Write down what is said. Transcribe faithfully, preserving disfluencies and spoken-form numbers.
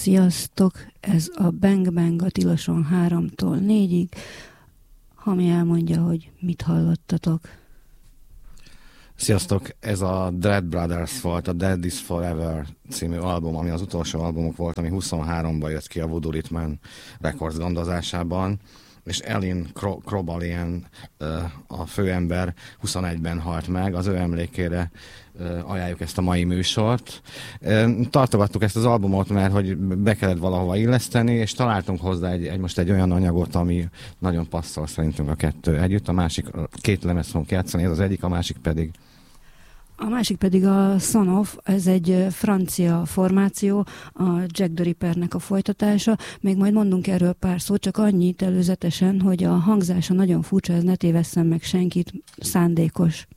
Sziasztok! Ez a Bang Bang a Tiloson háromtól négyig, ami elmondja, hogy mit hallottatok. Sziasztok! Ez a Dread Brothers volt, a Dead is Forever című album, ami az utolsó albumok volt, ami huszonháromban jött ki a Voodoo Rhythm Records gondozásában, és Elin Krobalian, a főember huszonegyben halt meg, az ő emlékére ajánljuk ezt a mai műsort. Tartogattuk ezt az albumot, mert hogy be kellett valahova illeszteni, és találtunk hozzá egy, egy, most egy olyan anyagot, ami nagyon passzol szerintünk a kettő együtt. A másik, két lemez fogunk játszani, ez az egyik, a másik pedig A másik pedig a Son of, ez egy francia formáció, a Jack the Rippernek a folytatása. Még majd mondunk erről pár szót, csak annyit előzetesen, hogy a hangzása nagyon furcsa, ez ne tévesszem meg senkit, szándékos.